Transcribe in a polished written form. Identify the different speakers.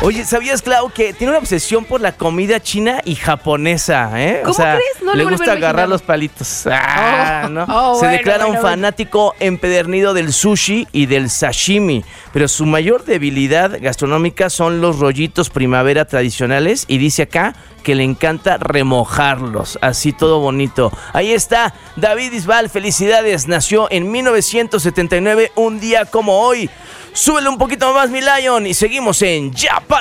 Speaker 1: Oye, ¿sabías, Clau, que tiene una obsesión por la comida china y japonesa, eh?
Speaker 2: ¿Cómo crees? No
Speaker 1: le
Speaker 2: lo
Speaker 1: gusta
Speaker 2: hubiera
Speaker 1: agarrar
Speaker 2: imaginado.
Speaker 1: los palitos. ¿No? Se
Speaker 2: Bueno,
Speaker 1: declara un
Speaker 2: bueno.
Speaker 1: fanático empedernido del sushi y del sashimi, pero su mayor debilidad gastronómica son los rollitos primavera tradicionales y dice acá que le encanta remojarlos, así todo bonito. Ahí está, David Bisbal, felicidades, nació en 1979, un día como hoy. Súbele un poquito más, mi Lion, y seguimos en Ya